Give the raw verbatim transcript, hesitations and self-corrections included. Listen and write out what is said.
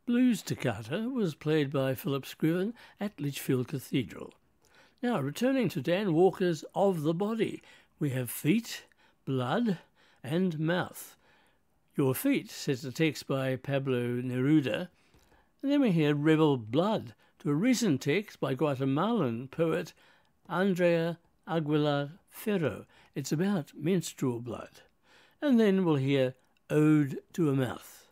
Blues Toccata was played by Philip Scriven at Lichfield Cathedral. Now, returning to Dan Walker's Of the Body, we have feet, blood, and mouth. Your Feet sets the text by Pablo Neruda, and then we hear Rebel Blood, to a recent text by Guatemalan poet Andrea Aguilar Ferro. It's about menstrual blood. And then we'll hear Ode to a Mouth.